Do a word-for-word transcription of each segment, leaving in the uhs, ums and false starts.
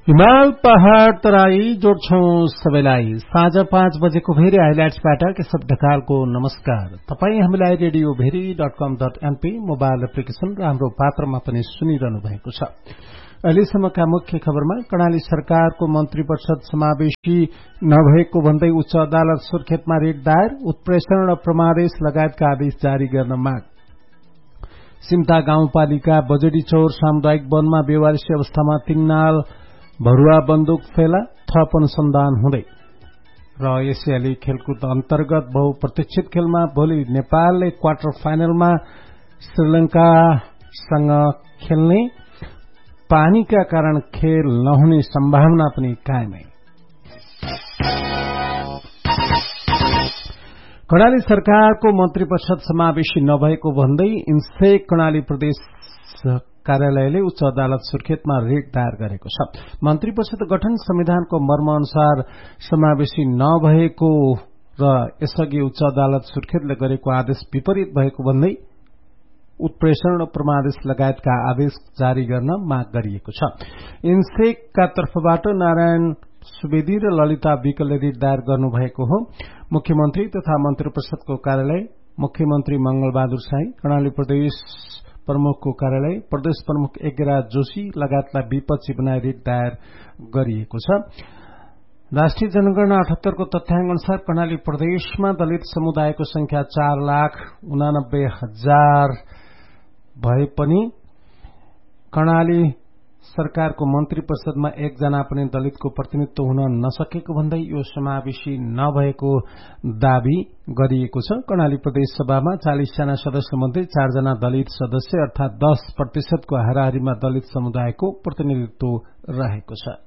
हिमाल पहाड़ तराई जोड्छौं सबैलाई। साँझ पाँच बजेको भेरी हाइलाइट्सबाट केशव ढकालको नमस्कार। तपाई हामीलाई रेडियो भेरी डट कम डट एनपी मोबाइल एप्लिकेशन र हाम्रो पात्रमा पनि सुनिरहनु भएको छ। अहिलेसम्मका मुख्य खबरमा कर्णाली सरकारको मन्त्री परिषद समावेशी नभएको भन्दै उच्च अदालत सुर्खेतमा रिट दायर, उत्प्रेषण र प्रमादेश लगायतका आदेश जारी गर्न माग। सिमता गाउँपालिका बजडी चौर सामुदायिक वनमा बेवारिसी अवस्थामा तीन नाल भरुवा बन्दुक फेला, थप अनुसन्धान हुँदै। र एसियाली खेलकुद अन्तर्गत बहुप्रतीक्षित खेलमा भोलि नेपालले क्वार्टर फाइनलमा श्रीलंकासँग खेल्ने, पानीका कारण खेल नहुने सम्भावना पनि कायमै। कर्णाली सरकारको मन्त्री परिषद समावेशी नभएको भन्दै इन्सेक कर्णाली प्रदेश कार्यालयले उच्च अदालत सुर्खेतमा रिट दायर गरेको छ। मन्त्री परिषद गठन संविधानको मर्म अनुसार समावेशी नभएको र यसअघि उच्च अदालत सुर्खेतले गरेको आदेश विपरीत भएको भन्दै उत्प्रेषण र प्रमादेश लगायतका आदेश जारी गर्न माग गरिएको छ। इन्सेकका तर्फबाट नारायण सुवेदी र ललिता विकलले रिट दायर गर्नुभएको हो। मुख्यमन्त्री तथा मन्त्री परिषदको कार्यालय, मुख्यमन्त्री मंगलबहादुर शाही, कर्णाली प्रदेश प्रमुखको कार्यालय, प्रदेश प्रमुख यज्ञराज जोशी लगायतलाई विपक्षी बनाई रिट दायर गरिएको छ। राष्ट्रिय जनगणना अठहत्तरको तथ्याङ्क अनुसार कर्णाली प्रदेशमा दलित समुदायको संख्या चार लाख उनानब्बे हजार भए पनि कर्णाली सरकारको मन्त्री परिषदमा एकजना पनि दलितको प्रतिनिधित्व हुन नसकेको भन्दै यो समावेशी नभएको दावी गरिएको छ। कर्णाली प्रदेश सभामा चालिसजना सदस्य मध्ये चारजना दलित सदस्य अर्थात दस प्रतिशतको हाराहारीमा दलित समुदायको प्रतिनिधित्व रहेको छ।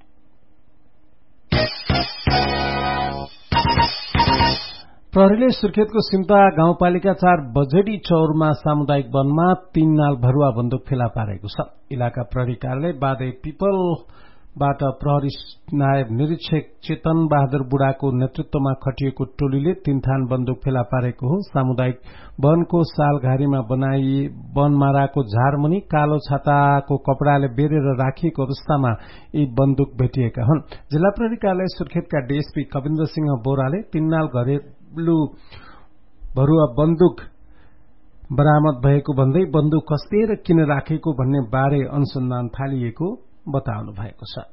प्रहरीले सुर्खेतको सिमता गाउँपालिका चार बजडी चौरमा सामुदायिक वनमा तीन नाल भरुवा बन्दुक फेला पारेको छ। इलाका प्रहरी कार्यालय बाधे पिपलबाट प्रहरी नायब निरीक्षक चेतन बहादुर बुढाको नेतृत्वमा खटिएको टोलीले तीन थान बन्दुक फेला पारेको हो। सामुदायिक वनको सालघारीमा बनाई वनमाराको झारमुनि कालो छाताको कपडाले बेरेर राखिएको अवस्थामा यी बन्दुक भेटिएका हुन्। जिल्ला प्रहरी कार्यालय सुर्खेतका डीएसपी कविन्द्र सिंह बोराले तीन नाल घरेलु भरुवा बन्दुक बरामद भएको भन्दै बन्दुक कसले र किन राखेको भन्ने बारे अनुसन्धान थालिएको बताउनु भएको छ।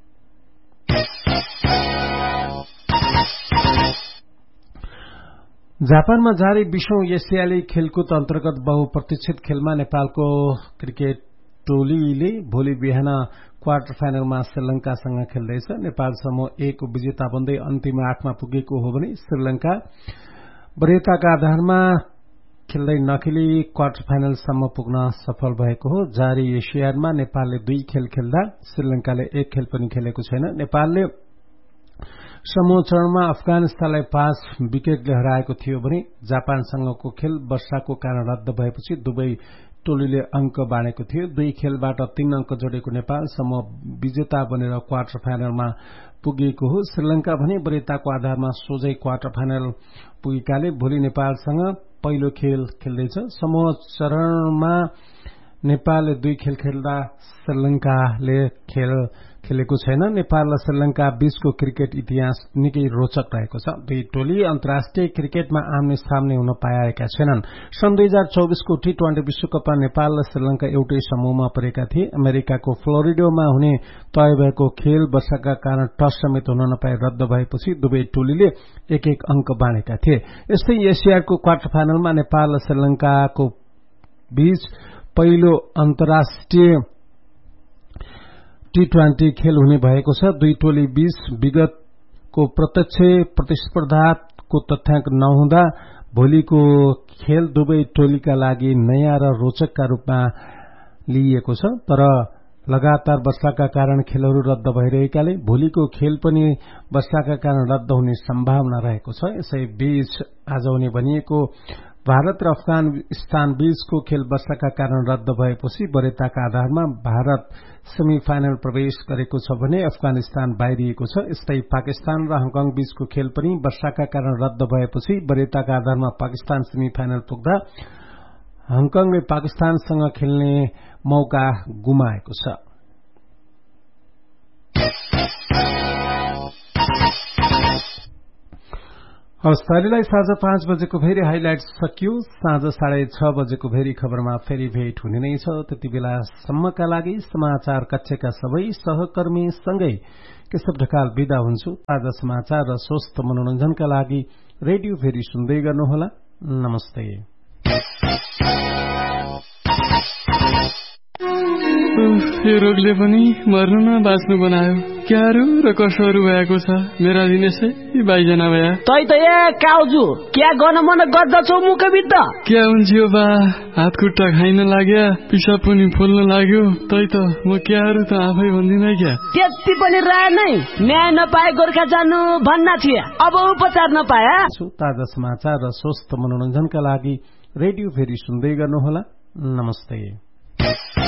जापानमा जारी बीसौं एसियाली खेलकुद अन्तर्गत बहुप्रतीक्षित खेलमा नेपालको क्रिकेट टोलीले भोलि बिहान क्वार्टर फाइनलमा श्रीलंकासँग खेल्दैछ। नेपाल समूह ए को विजेता बन्दै अन्तिम आठमा पुगेको हो भने श्रीलंका वरियताका आधारमा खेल्दै नखेली क्वार्टर फाइनलसम्म पुग्न सफल भएको हो। जारी एसियानमा नेपालले दुई खेल खेल्दा श्रीलंकाले एक खेल पनि खेलेको छैन। नेपालले समूह चरणमा अफगानिस्तानलाई पाँच विकेटले हराएको थियो भने जापानसँगको खेल वर्षाको कारण रद्द भएपछि दुवै टोलीले अंक बाँडेको थियो। दुई खेलबाट तीन अंक जोडेको नेपाल समूह विजेता बनेर क्वार्टर फाइनलमा पुगेको हो। श्रीलंका भने वरियताको आधारमा सोझै क्वार्टर फाइनल पुगेकाले भोलि नेपालसँग पहिलो खेल खेल्दैछ। समूह चरणमा नेपालले दुई खेल खेल्दा श्रीलंकाले खेल खेलेको छैन। नेपाल र श्रीलंका बीचको क्रिकेट इतिहास निकै रोचक रहेको छ। दुई टोली अन्तर्राष्ट्रिय क्रिकेटमा आम्ने सामने हुन पाएका छैनन्। सन् दुई हजार चौबीसको टी ट्वेन्टी विश्वकपमा नेपाल र श्रीलंका एउटै समूहमा परेका थिए। अमेरिकाको फ्लोरिडोमा हुने तय भएको खेल वर्षाका कारण टस समेत हुन नपाए रद्द भएपछि दुवै टोलीले एक एक अंक बाँडेका थिए। यस्तै एसियाको क्वार्टर फाइनलमा नेपाल र श्रीलंकाको बीच पहिलो अन्तर्राष्ट्रिय टी ट्वेन्टी खेल हुने भएको छ। दुई टोली बीच विगतको प्रत्यक्ष प्रतिस्पर्धाको तथ्याङ्क नहुँदा भोलिको खेल दुवै टोलीका लागि नयाँ र रोचकका रूपमा लिइएको छ। तर लगातार वर्षाका कारण खेलहरू रद्द भइरहेकाले भोलिको खेल पनि वर्षाका कारण रद्द हुने सम्भावना रहेको छ। यसै बीच आज हुने भनिएको भारत र अफगानिस्तान बीचको खेल वर्षाका कारण रद्द भएपछि वरियताका आधारमा भारत सेमी फाइनल प्रवेश गरेको छ भने अफगानिस्तान बाहिरिएको छ। यस्तै पाकिस्तान र हङकङ बीचको खेल पनि वर्षाका कारण रद्द भएपछि वरियताका आधारमा पाकिस्तान सेमी फाइनल पुग्दा हङकङले पाकिस्तानसँग खेल्ने मौका गुमाएको छ। हवस् साँझ पाँच बजेको भेरी हाइलाइट सकियो। साँझ साढे छ बजेको भेरी खबरमा फेरि भेट हुने नै छ। त्यति बेलासम्मका लागि समाचार कक्षका सबै सहकर्मी सँगै केशव ढकाल बिदा हुन्छु। ताजा समाचार र स्वस्थ मनोरञ्जनका लागि रेडियो भेरी सुन्दै गर्नुहोला। नमस्ते। यो रोगले पनि मर्नु न बाँच्नु बनायो। क्याहरू र कसोहरू भएको छ मेरा दिनेशै बाइजना भया। तै त ए काउजु क्या गर्न मन गर्दछौ मुखबिद क्या हुन्छ बा हात खुट्टा खाइन लाग्या पिसाब पनि फुल्न लाग्यो। तै त म क्याहरू त आफै भन्दिन क्या। त्यति पनि राय नै न्याय नपाए गोर्खा जानु भन्ना थिए अब उपचार नपाए। ताजा समाचार र स्वस्थ मनोरञ्जनका लागि रेडियो फेरि सुन्दै गर्नुहोला। नमस्ते।